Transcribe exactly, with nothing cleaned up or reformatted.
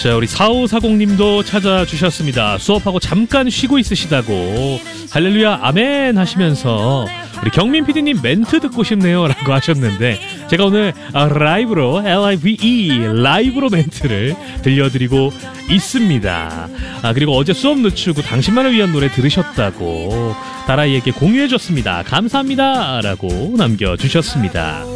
자, 우리 사오사공님도 찾아주셨습니다. 수업하고 잠깐 쉬고 있으시다고 할렐루야 아멘 하시면서 우리 경민 피디님 멘트 듣고 싶네요 라고 하셨는데, 제가 오늘 라이브로 엘아이브이 라이브로 멘트를 들려드리고 있습니다. 아, 그리고 어제 수업 늦추고 당신만을 위한 노래 들으셨다고 딸아이에게 공유해줬습니다. 감사합니다 라고 남겨주셨습니다.